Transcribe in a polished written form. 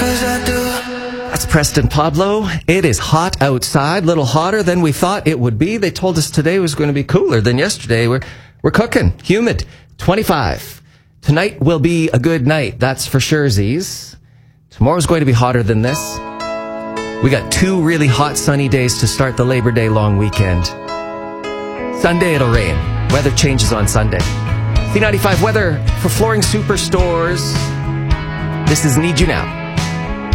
That's Preston Pablo. It is hot outside, a little hotter than we thought it would be. They told us today was going to be cooler than yesterday. We're cooking. Humid. 25. Tonight will be a good night, that's for sure, Z's. Tomorrow's going to be hotter than this. We got 2 really hot sunny days to start the Labor Day long weekend. Sunday it'll rain. Weather changes on Sunday. C95 weather for Flooring Superstores. This is Need You Now.